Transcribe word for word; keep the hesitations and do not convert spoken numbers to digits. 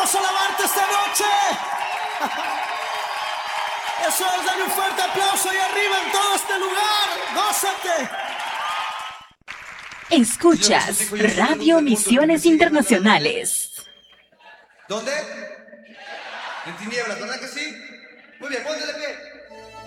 Vamos a alabarte esta noche. Eso es, dale un fuerte aplauso ahí arriba en todo este lugar. Gózate. Escuchas Radio Misiones Internacionales. ¿Dónde? En tinieblas, ¿verdad que sí? Muy bien, ponte de pie.